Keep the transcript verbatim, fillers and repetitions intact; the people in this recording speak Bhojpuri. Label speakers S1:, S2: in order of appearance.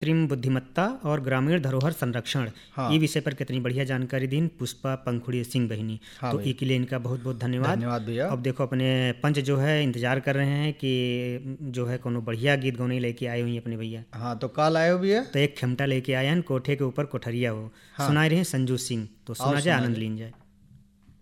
S1: कृत्रिम बुद्धिमत्ता और ग्रामीण धरोहर संरक्षण,
S2: हाँ।
S1: ये विषय पर कितनी बढ़िया जानकारी दी पुष्पा पंखुड़ी सिंह बहिनी।
S2: हाँ
S1: तो
S2: भैया।
S1: ई के लिए इनका बहुत बहुत धन्यवाद।
S2: धन्यवाद भैया।
S1: अब देखो अपने पंच जो है इंतजार कर रहे हैं कि जो है कोनो बढ़िया गीत गौने लेके आए हुई अपने भैया।
S2: हाँ तो कल आए हो भैया।
S1: तो एक खेमटा लेके आए हैं, कोठे के ऊपर कोठरिया हो।
S2: हाँ।
S1: सुनाए रहे हैं संजू सिंह, तो सुना
S2: आओ
S1: जाए,
S2: सुना
S1: आनंद
S2: जाए।
S1: लीन जाए।